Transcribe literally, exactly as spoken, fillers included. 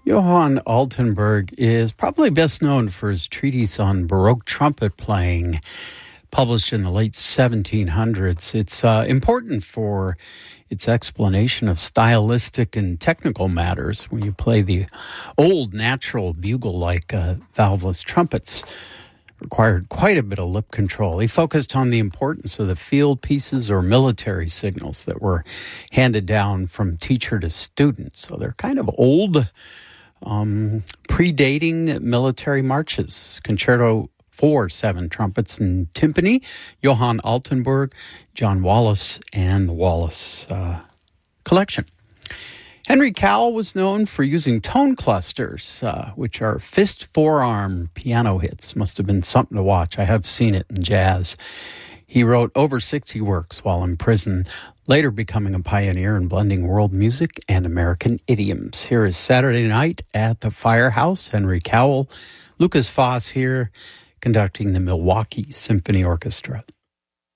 Johann Altenburg is probably best known for his treatise on Baroque trumpet playing, published in the late seventeen hundreds. It's uh, important for its explanation of stylistic and technical matters when you play the old natural bugle-like uh, valveless trumpets. Required quite a bit of lip control. He focused on the importance of the field pieces or military signals that were handed down from teacher to student. So they're kind of old, um, predating military marches. Concerto for seven trumpets and timpani, Johann Altenburg, John Wallis, and the Wallis uh, Collection. Henry Cowell was known for using tone clusters, uh, which are fist-forearm piano hits. Must have been something to watch. I have seen it in jazz. He wrote over sixty works while in prison, later becoming a pioneer in blending world music and American idioms. Here is Saturday Night at the Firehouse. Henry Cowell, Lucas Foss here, conducting the Milwaukee Symphony Orchestra.